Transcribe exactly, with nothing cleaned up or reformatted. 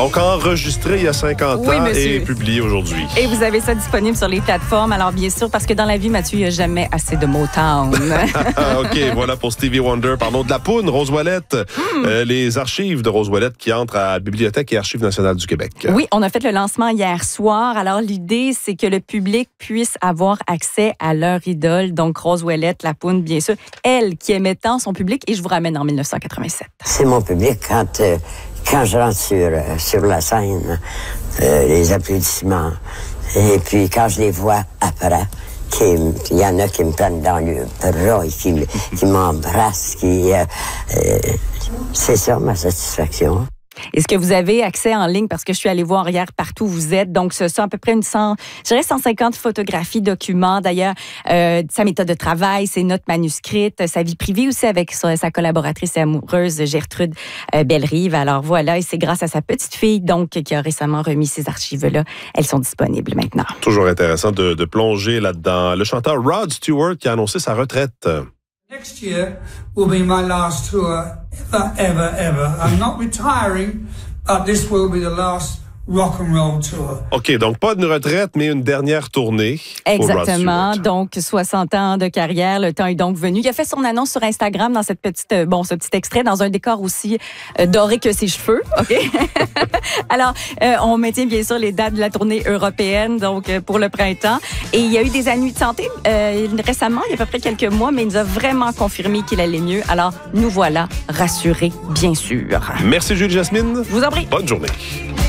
Donc, enregistré il y a cinquante oui, ans monsieur. et publié aujourd'hui. Et vous avez ça disponible sur les plateformes. Alors, bien sûr, parce que dans la vie, Mathieu, il n'y a jamais assez de Motown. OK, voilà pour Stevie Wonder. Parlons de la poune, Rose Ouellette. Mm. Euh, les archives de Rose Ouellette qui entrent à la Bibliothèque et Archives nationales du Québec. Oui, on a fait le lancement hier soir. Alors, l'idée, c'est que le public puisse avoir accès à leur idole. Donc, Rose Ouellette, la poune, bien sûr. Elle qui aimait tant son public. Et je vous ramène en dix-neuf cent quatre-vingt-sept. C'est mon public quand, euh, quand je rentre sur, euh, sur la scène, euh, les applaudissements. Et puis, quand je les vois après, il y en a qui me prennent dans le bras et qui, qui m'embrassent. Qui, euh, euh, c'est ça ma satisfaction. Est-ce que vous avez accès en ligne? Parce que je suis allée voir hier partout où vous êtes. Donc, ce sont à peu près une cent, je dirais cent cinquante photographies, documents. D'ailleurs, euh, sa méthode de travail, ses notes manuscrites, sa vie privée aussi avec sa, sa collaboratrice et amoureuse Gertrude euh, Bellerive. Alors voilà, et c'est grâce à sa petite fille, donc, qui a récemment remis ces archives-là. Elles sont disponibles maintenant. Toujours intéressant de, de plonger là-dedans. Le chanteur Rod Stewart qui a annoncé sa retraite. Next year will be my last tour ever, ever, ever. I'm not retiring, but this will be the last rock and roll tour. OK, donc pas une retraite, mais une dernière tournée. Exactement. Donc, soixante ans de carrière. Le temps est donc venu. Il a fait son annonce sur Instagram dans cette petite, bon, ce petit extrait, dans un décor aussi euh, doré que ses cheveux. OK? Alors, euh, on maintient bien sûr les dates de la tournée européenne, donc euh, pour le printemps. Et il y a eu des ennuis de santé euh, récemment, il y a à peu près quelques mois, mais il nous a vraiment confirmé qu'il allait mieux. Alors, nous voilà rassurés, bien sûr. Merci, Julie Jasmine. Je vous en prie. Bonne journée.